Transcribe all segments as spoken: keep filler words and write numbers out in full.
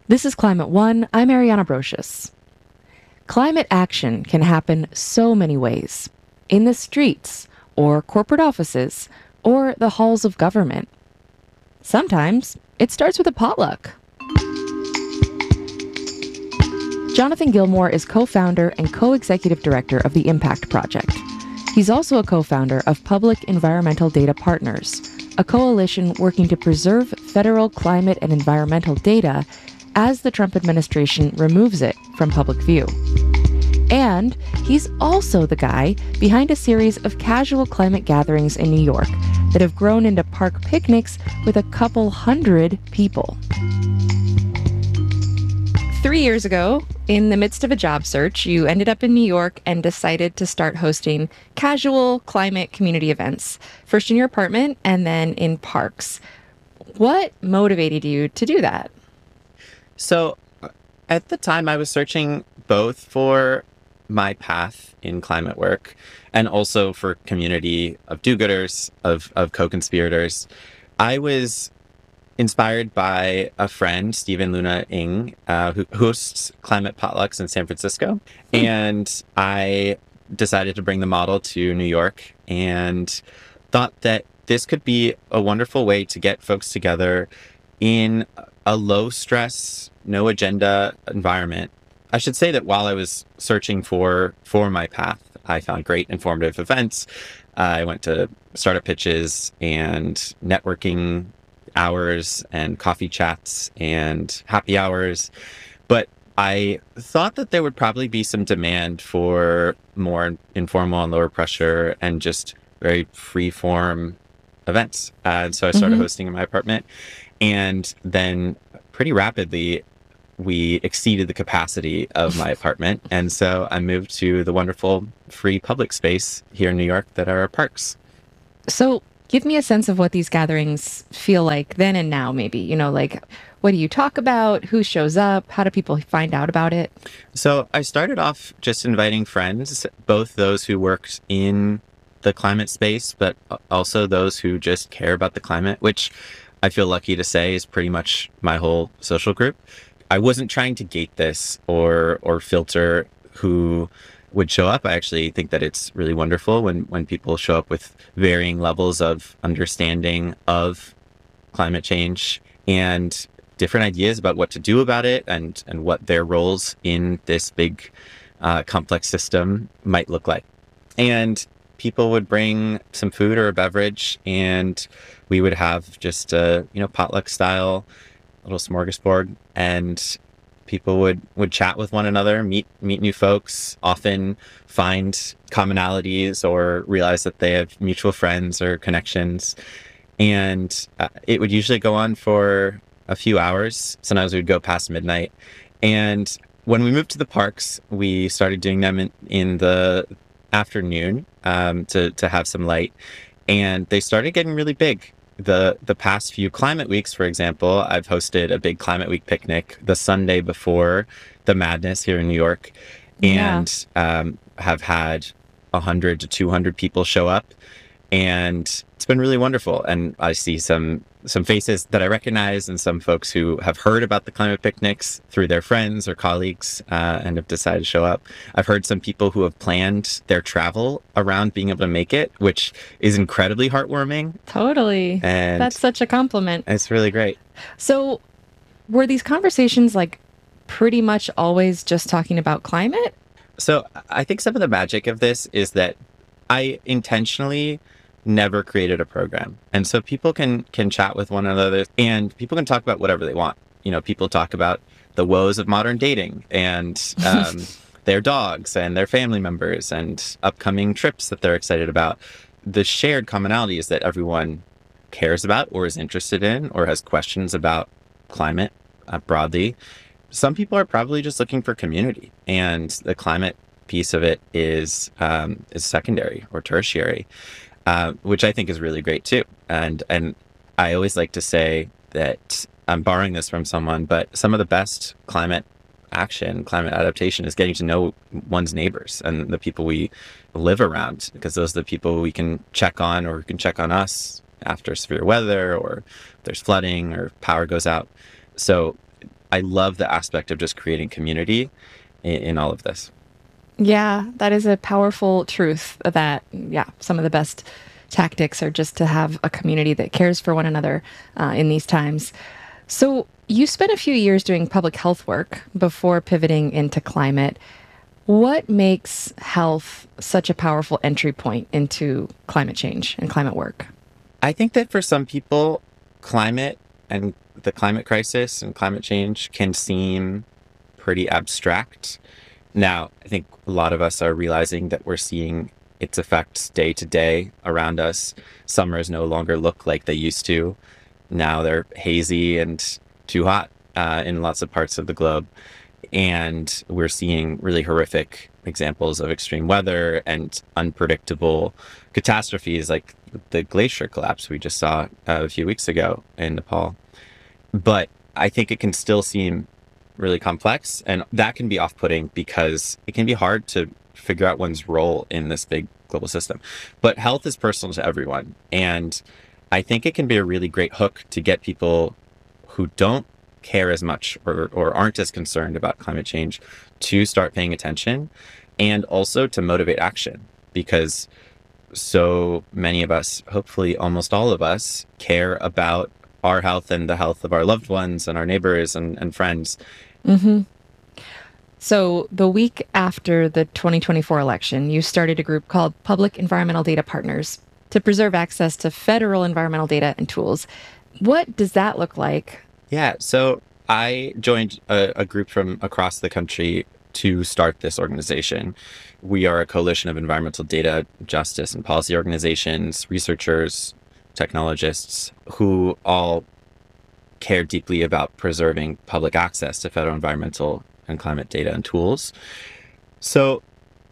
This is Climate One. I'm Ariana Brocious. Climate action can happen so many ways: in the streets, or corporate offices, or the halls of government. Sometimes it starts with a potluck. Jonathan Gilmore is co-founder and co-executive director of the Impact Project. He's also a co-founder of Public Environmental Data Partners, a coalition working to preserve federal climate and environmental data as the Trump administration removes it from public view. And he's also the guy behind a series of casual climate gatherings in New York that have grown into park picnics with a couple hundred people. Three years ago, in the midst of a job search, you ended up in New York and decided to start hosting casual climate community events, first in your apartment and then in parks. What motivated you to do that? So at the time, I was searching both for my path in climate work and also for community of do-gooders, of, of co-conspirators. I was inspired by a friend, Stephen Luna Ng, uh, who hosts climate potlucks in San Francisco. And I decided to bring the model to New York and thought that this could be a wonderful way to get folks together in a low stress, no agenda environment. I should say that while I was searching for for my path, I found great informative events. Uh, I went to startup pitches and networking hours and coffee chats and happy hours. But I thought that there would probably be some demand for more informal and lower pressure and just very free form events. Uh, and so I started Mm-hmm. hosting in my apartment. And then pretty rapidly, we exceeded the capacity of my apartment. And so I moved to the wonderful free public space here in New York that are our parks. So give me a sense of what these gatherings feel like then and now, maybe. You know, like, what do you talk about? Who shows up? How do people find out about it? So I started off just inviting friends, both those who worked in the climate space, but also those who just care about the climate, which I feel lucky to say is pretty much my whole social group. I wasn't trying to gate this or or filter who would show up. I actually think that it's really wonderful when, when people show up with varying levels of understanding of climate change and different ideas about what to do about it and, and what their roles in this big uh, complex system might look like. And people would bring some food or a beverage, and we would have just a, you know, potluck style little smorgasbord, and people would, would chat with one another, meet meet new folks, often find commonalities or realize that they have mutual friends or connections. And uh, it would usually go on for a few hours. Sometimes we'd go past midnight. And when we moved to the parks, we started doing them in, in the afternoon um, to, to have some light. And they started getting really big. The the past few climate weeks, for example, I've hosted a big climate week picnic the Sunday before the madness here in New York, and yeah. um, have had one hundred to two hundred people show up. And it's been really wonderful. And I see some some faces that I recognize and some folks who have heard about the climate picnics through their friends or colleagues uh, and have decided to show up. I've heard some people who have planned their travel around being able to make it, which is incredibly heartwarming. Totally. And that's such a compliment. It's really great. So were these conversations like pretty much always just talking about climate? So I think some of the magic of this is that I intentionally never created a program. And so people can can chat with one another and people can talk about whatever they want. You know, people talk about the woes of modern dating and um, their dogs and their family members and upcoming trips that they're excited about. The shared commonality is that everyone cares about or is interested in or has questions about climate uh, broadly. Some people are probably just looking for community, and the climate piece of it is um, is secondary or tertiary. Uh, which I think is really great too. And and I always like to say that I'm borrowing this from someone, but some of the best climate action, climate adaptation is getting to know one's neighbors and the people we live around, because those are the people we can check on or who can check on us after severe weather or if there's flooding or power goes out. So I love the aspect of just creating community in, in all of this. Yeah, that is a powerful truth that, yeah, some of the best tactics are just to have a community that cares for one another uh, in these times. So, you spent a few years doing public health work before pivoting into climate. What makes health such a powerful entry point into climate change and climate work? I think that for some people, climate and the climate crisis and climate change can seem pretty abstract. Now, I think a lot of us are realizing that we're seeing its effects day to day around us. Summers no longer look like they used to. Now they're hazy and too hot uh, in lots of parts of the globe. And we're seeing really horrific examples of extreme weather and unpredictable catastrophes like the glacier collapse we just saw uh, a few weeks ago in Nepal. But I think it can still seem really complex, and that can be off-putting because it can be hard to figure out one's role in this big global system. But health is personal to everyone, and I think it can be a really great hook to get people who don't care as much or, or aren't as concerned about climate change to start paying attention, and also to motivate action, because so many of us, hopefully almost all of us, care about our health and the health of our loved ones and our neighbors and, and friends. Hmm. So, the week after the twenty twenty-four election, you started a group called Public Environmental Data Partners to preserve access to federal environmental data and tools. What does that look like? Yeah, so I joined a, a group from across the country to start this organization. We are a coalition of environmental data, justice, and policy organizations, researchers, technologists who all care deeply about preserving public access to federal environmental and climate data and tools. So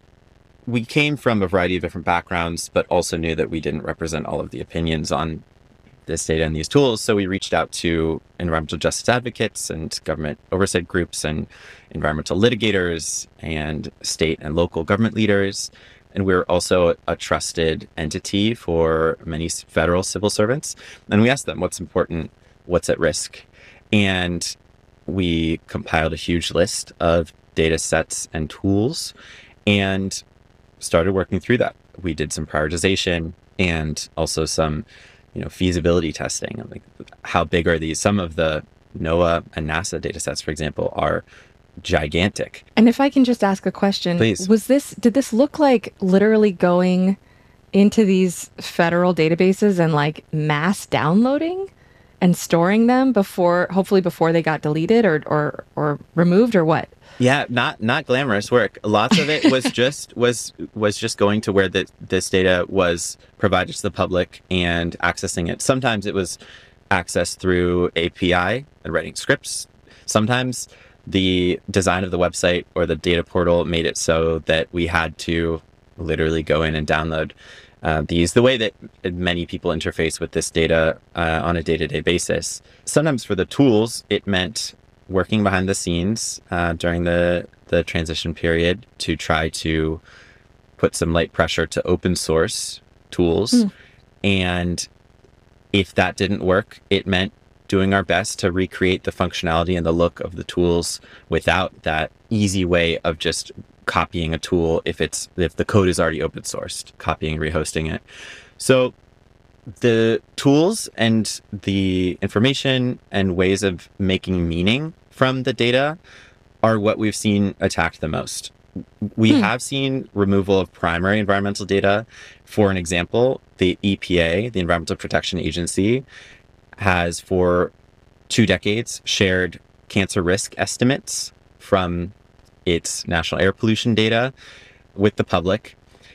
we came from a variety of different backgrounds, but also knew that we didn't represent all of the opinions on this data and these tools. So we reached out to environmental justice advocates and government oversight groups and environmental litigators and state and local government leaders. And we're also a trusted entity for many federal civil servants. And we asked them what's important, what's at risk. And we compiled a huge list of data sets and tools and started working through that. We did some prioritization and also some you know, feasibility testing. Like, how big are these? Some of the NOAA and NASA data sets, for example, are gigantic. And if I can just ask a question, Please. was this, did this look like literally going into these federal databases and like mass downloading and storing them before, hopefully before they got deleted or, or, or removed, or what? Yeah, not not glamorous work. Lots of it was just was was just going to where the, this data was provided to the public and accessing it. Sometimes it was accessed through A P I and writing scripts. Sometimes the design of the website or the data portal made it so that we had to literally go in and download uh, these. The way that many people interface with this data uh, on a day-to-day basis. Sometimes for the tools, it meant working behind the scenes uh, during the, the transition period to try to put some light pressure to open source tools. Mm. And if that didn't work, it meant doing our best to recreate the functionality and the look of the tools without that easy way of just copying a tool if it's if the code is already open sourced, copying, rehosting it. So the tools and the information and ways of making meaning from the data are what we've seen attacked the most. We hmm. have seen removal of primary environmental data. For an example, the E P A, the Environmental Protection Agency, has for two decades shared cancer risk estimates from its national air pollution data with the public.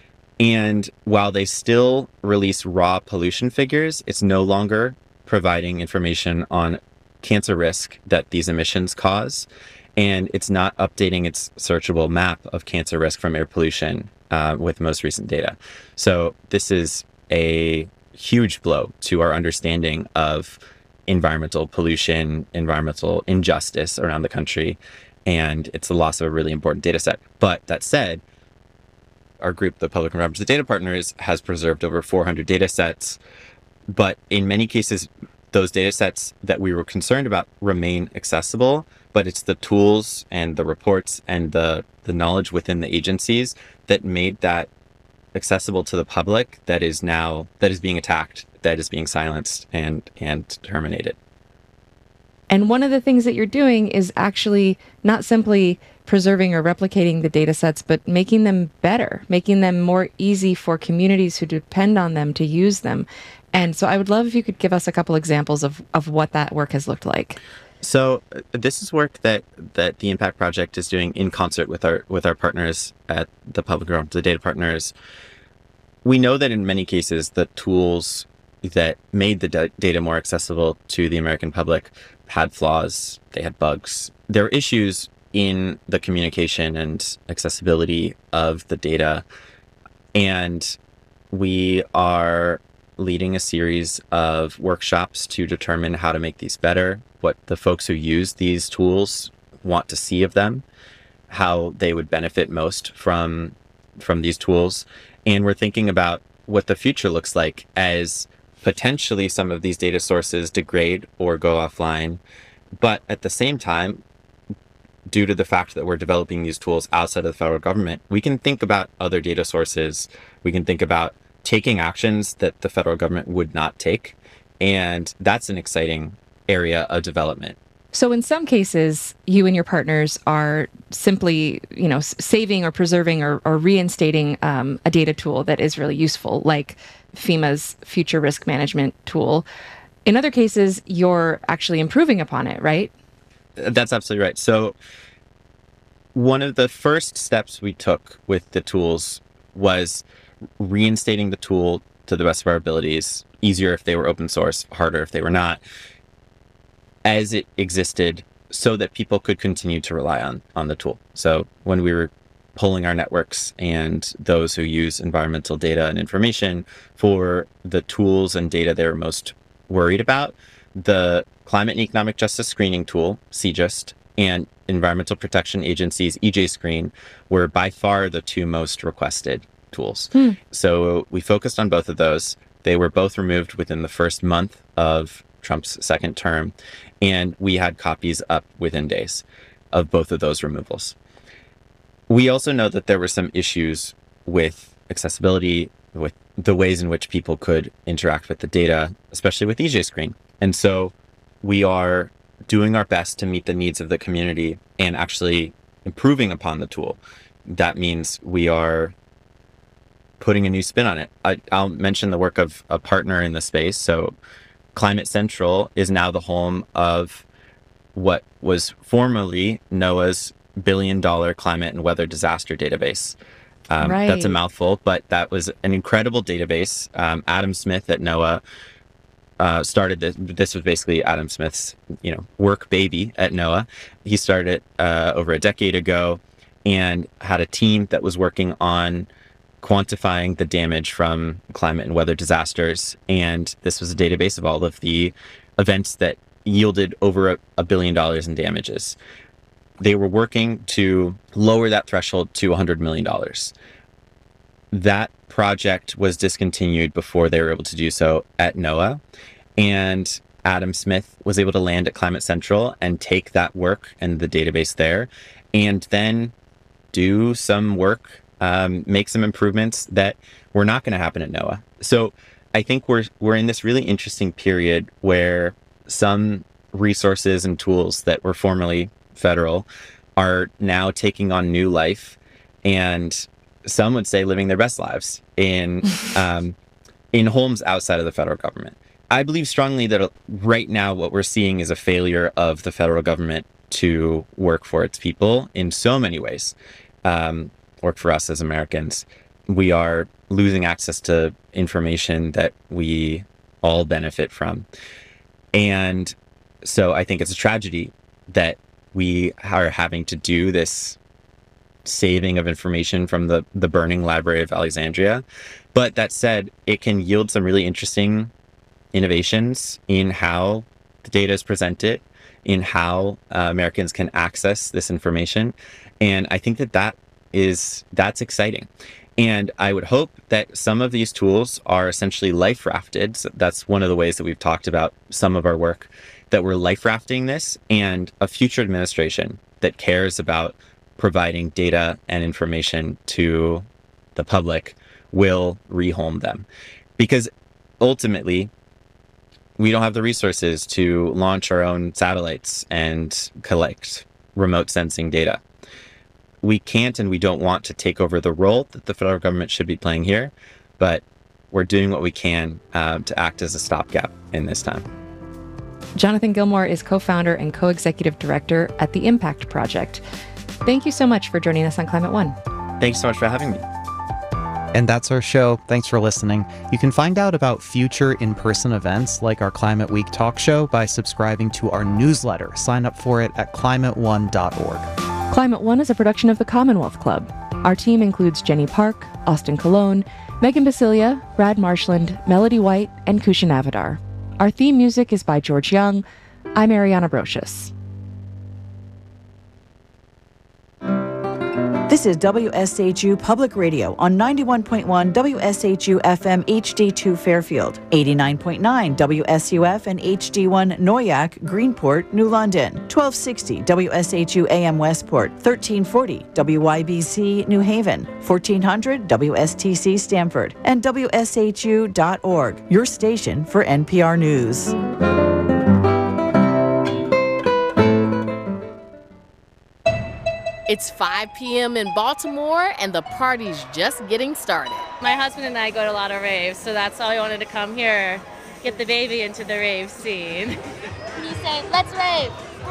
And while they still release raw pollution figures, it's no longer providing information on cancer risk that these emissions cause. And it's not updating its searchable map of cancer risk from air pollution uh, with most recent data. So this is a huge blow to our understanding of environmental pollution, environmental injustice around the country. And it's the loss of a really important data set. But that said, our group, the Public Environmental Data Partners, has preserved over four hundred data sets. But in many cases, those data sets that we were concerned about remain accessible, but it's the tools and the reports and the, the knowledge within the agencies that made that accessible to the public that is now, that is being attacked, that is being silenced and, and terminated. And one of the things that you're doing is actually not simply preserving or replicating the data sets, but making them better, making them more easy for communities who depend on them to use them. And so I would love if you could give us a couple examples of, of what that work has looked like. So uh, this is work that, that the Impact Project is doing in concert with our with our partners at the public realm, the data partners. We know that in many cases, the tools that made the da- data more accessible to the American public had flaws, they had bugs. There are issues in the communication and accessibility of the data. And we are leading a series of workshops to determine how to make these better, what the folks who use these tools want to see of them, how they would benefit most from, from these tools. And we're thinking about what the future looks like as potentially some of these data sources degrade or go offline. But at the same time, due to the fact that we're developing these tools outside of the federal government, we can think about other data sources. We can think about taking actions that the federal government would not take. And that's an exciting area of development. So in some cases, you and your partners are simply, you know, saving or preserving or, or reinstating um, a data tool that is really useful, like FEMA's future risk management tool. In other cases, you're actually improving upon it, right? That's absolutely right. So one of the first steps we took with the tools was reinstating the tool to the best of our abilities, easier if they were open source, harder if they were not, as it existed so that people could continue to rely on, on the tool. So when we were polling our networks and those who use environmental data and information for the tools and data they're most worried about, the Climate and Economic Justice Screening Tool, CJUST, and Environmental Protection Agency's E J Screen were by far the two most requested tools. Hmm. So we focused on both of those. They were both removed within the first month of Trump's second term, and we had copies up within days of both of those removals. We also know that there were some issues with accessibility, with the ways in which people could interact with the data, especially with E J Screen. And so we are doing our best to meet the needs of the community and actually improving upon the tool. That means we are putting a new spin on it. I, I'll mention the work of a partner in the space. So Climate Central is now the home of what was formerly NOAA's billion dollar climate and weather disaster database. Um, right. That's a mouthful, but that was an incredible database. Um, Adam Smith at NOAA uh, started this. This was basically Adam Smith's, you know, work baby at NOAA. He started it uh, over a decade ago and had a team that was working on quantifying the damage from climate and weather disasters. And this was a database of all of the events that yielded over a, a billion dollars in damages. They were working to lower that threshold to one hundred million dollars. That project was discontinued before they were able to do so at NOAA. And Adam Smith was able to land at Climate Central and take that work and the database there, and then do some work, um, make some improvements that were not going to happen at NOAA. So I think we're we're in this really interesting period where some resources and tools that were formerly federal are now taking on new life, and some would say living their best lives in um, in homes outside of the federal government. I believe strongly that right now what we're seeing is a failure of the federal government to work for its people in so many ways. Um, work for us as Americans. We are losing access to information that we all benefit from. And so I think it's a tragedy that we are having to do this saving of information from the, the burning Library of Alexandria. But that said, it can yield some really interesting innovations in how the data is presented, in how uh, Americans can access this information. And I think that that is, that's exciting. And I would hope that some of these tools are essentially life rafted. So that's one of the ways that we've talked about some of our work, that we're life rafting this, and a future administration that cares about providing data and information to the public will rehome them. Because ultimately, we don't have the resources to launch our own satellites and collect remote sensing data. We can't and we don't want to take over the role that the federal government should be playing here, but we're doing what we can uh, to act as a stopgap in this time. Jonathan Gilmour is co-founder and co-executive director at the Impact Project. Thank you so much for joining us on Climate One. Thanks so much for having me. And that's our show. Thanks for listening. You can find out about future in-person events like our Climate Week talk show by subscribing to our newsletter. Sign up for it at climate one dot org. Climate One is a production of the Commonwealth Club. Our team includes Jenny Park, Austin Colon, Megan Basilia, Brad Marshland, Melody White, and Kushan Avadar. Our theme music is by George Young. I'm Ariana Brocious. This is W S H U Public Radio on ninety-one point one W S H U F M H D two Fairfield, eighty-nine point nine W S U F and H D one Noyak, Greenport, New London, twelve sixty W S H U A M Westport, thirteen forty W Y B C New Haven, fourteen hundred W S T C Stamford, and W S H U dot org, your station for N P R News. It's five p.m. in Baltimore, and the party's just getting started. My husband and I go to a lot of raves, so that's why I wanted to come here, get the baby into the rave scene. Can you say, let's rave?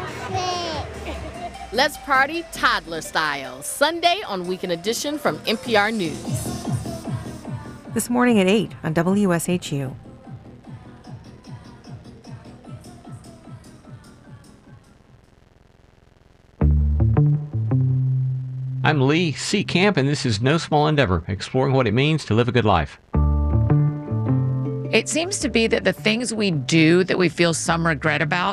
Let's party toddler style, Sunday on Weekend Edition from N P R News. This morning at eight on W S H U. I'm Lee C. Camp, and this is No Small Endeavor, exploring what it means to live a good life. It seems to be that the things we do that we feel some regret about